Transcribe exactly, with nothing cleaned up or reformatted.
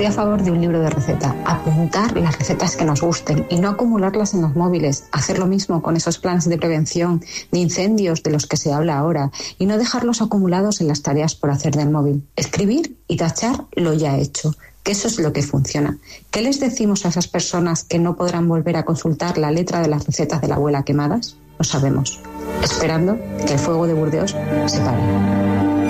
Estoy a favor de un libro de receta. Apuntar las recetas que nos gusten y no acumularlas en los móviles. Hacer lo mismo con esos planes de prevención de incendios de los que se habla ahora y no dejarlos acumulados en las tareas por hacer del móvil. Escribir y tachar lo ya hecho, que eso es lo que funciona. ¿Qué les decimos a esas personas que no podrán volver a consultar la letra de las recetas de la abuela quemadas? Lo sabemos, esperando que el fuego de Burdeos se pare.